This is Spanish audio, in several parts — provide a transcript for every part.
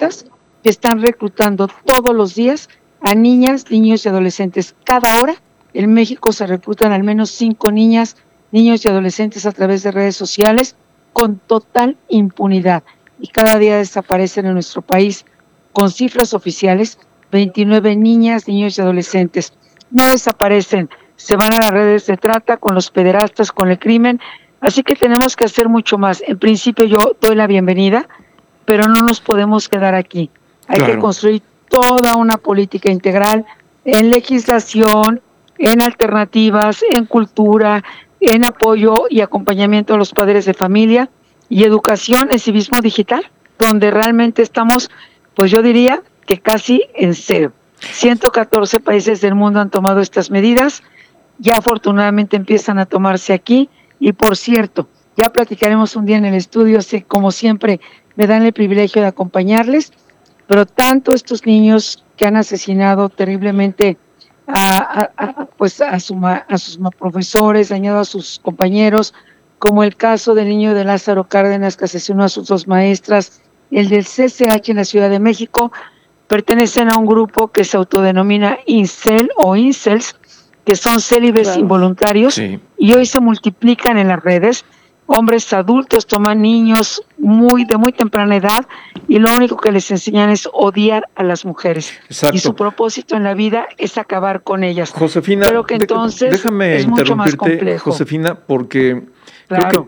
pediatras que están reclutando todos los días a niñas, niños y adolescentes. Cada hora en México se reclutan al menos 5 niñas, niños y adolescentes a través de redes sociales con total impunidad. Y cada día desaparecen en nuestro país, con cifras oficiales, 29 niñas, niños y adolescentes. No desaparecen, se van a las redes de trata con los pederastas, con el crimen. Así que tenemos que hacer mucho más. En principio yo doy la bienvenida, pero no nos podemos quedar aquí. Hay que construir toda una política integral en legislación, en alternativas, en cultura, en apoyo y acompañamiento a los padres de familia y educación en civismo digital, donde realmente estamos, pues yo diría que casi en cero. 114 países del mundo han tomado estas medidas, ya afortunadamente empiezan a tomarse aquí y por cierto, ya platicaremos un día en el estudio, como siempre me dan el privilegio de acompañarles, pero tanto estos niños que han asesinado terriblemente a sus profesores, dañado a sus compañeros, como el caso del niño de Lázaro Cárdenas que asesinó a sus 2 maestras, el del CCH en la Ciudad de México, pertenecen a un grupo que se autodenomina Incel o Incels, que son célibes involuntarios, y hoy se multiplican en las redes. Hombres adultos toman niños de muy temprana edad y lo único que les enseñan es odiar a las mujeres. Exacto. Y su propósito en la vida es acabar con ellas. Josefina, pero que entonces déjame es mucho más complejo. Josefina, porque claro.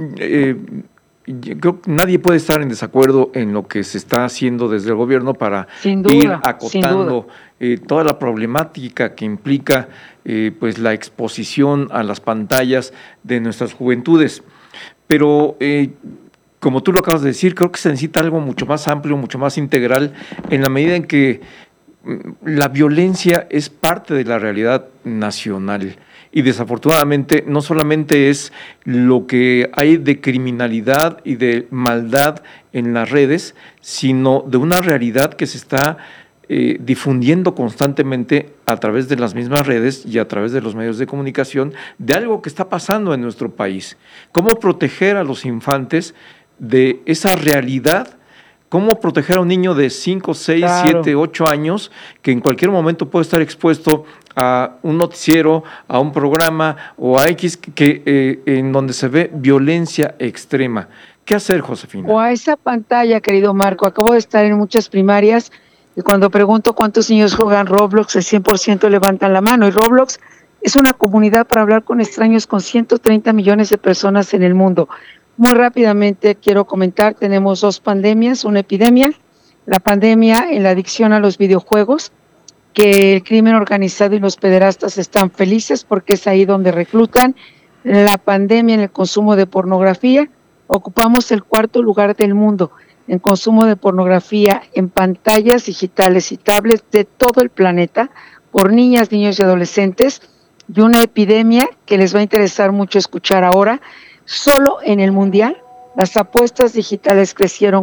creo que nadie puede estar en desacuerdo en lo que se está haciendo desde el gobierno para ir acotando toda la problemática que implica pues la exposición a las pantallas de nuestras juventudes. Pero como tú lo acabas de decir, creo que se necesita algo mucho más amplio, mucho más integral, en la medida en que la violencia es parte de la realidad nacional. Y desafortunadamente no solamente es lo que hay de criminalidad y de maldad en las redes, sino de una realidad que se está difundiendo constantemente a través de las mismas redes y a través de los medios de comunicación de algo que está pasando en nuestro país. ¿Cómo proteger a los infantes de esa realidad? ¿Cómo proteger a un niño de 5, 6, 7, 8 años que en cualquier momento puede estar expuesto a un noticiero, a un programa o a X en donde se ve violencia extrema? ¿Qué hacer, Josefina? O a esa pantalla, querido Marco. Acabo de estar en muchas primarias y cuando pregunto cuántos niños juegan Roblox, el 100% levantan la mano. Y Roblox es una comunidad para hablar con extraños con 130 millones de personas en el mundo. Muy rápidamente quiero comentar, tenemos 2 pandemias, una epidemia, la pandemia en la adicción a los videojuegos, que el crimen organizado y los pederastas están felices porque es ahí donde reclutan, la pandemia en el consumo de pornografía, ocupamos el 4º lugar del mundo en consumo de pornografía en pantallas digitales y tablets de todo el planeta por niñas, niños y adolescentes, y una epidemia que les va a interesar mucho escuchar ahora. Solo en el Mundial, las apuestas digitales crecieron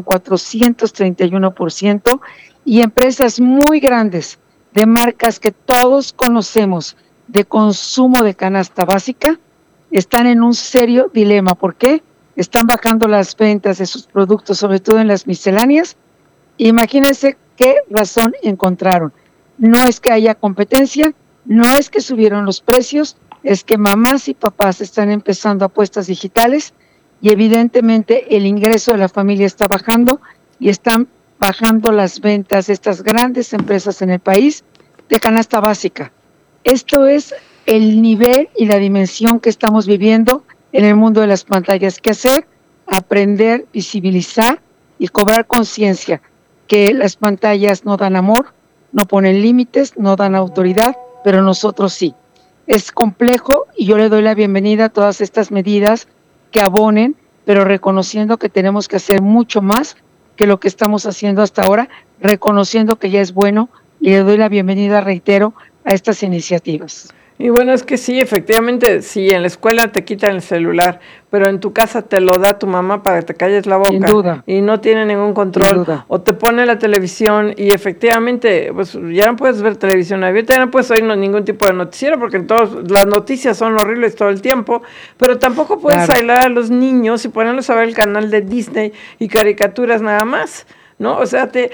431% y empresas muy grandes de marcas que todos conocemos de consumo de canasta básica están en un serio dilema. ¿Por qué? Están bajando las ventas de sus productos, sobre todo en las misceláneas. Imagínense qué razón encontraron. No es que haya competencia, no es que subieron los precios, es que mamás y papás están empezando apuestas digitales y evidentemente el ingreso de la familia está bajando y están bajando las ventas de estas grandes empresas en el país de canasta básica. Esto es el nivel y la dimensión que estamos viviendo en el mundo de las pantallas. ¿Qué hacer? Aprender, visibilizar y cobrar conciencia que las pantallas no dan amor, no ponen límites, no dan autoridad, pero nosotros sí. Es complejo y yo le doy la bienvenida a todas estas medidas que abonen, pero reconociendo que tenemos que hacer mucho más que lo que estamos haciendo hasta ahora, reconociendo que ya es bueno, y le doy la bienvenida, reitero, a estas iniciativas. Y bueno, es que sí, efectivamente, sí, en la escuela te quitan el celular, pero en tu casa te lo da tu mamá para que te calles la boca. Sin duda. Y no tiene ningún control. Sin duda. O te pone la televisión y efectivamente, pues ya no puedes ver televisión abierta, ya no puedes oír ningún tipo de noticiero, porque en las noticias son horribles todo el tiempo, pero tampoco puedes aislar a los niños y ponerlos a ver el canal de Disney y caricaturas nada más, ¿no? O sea,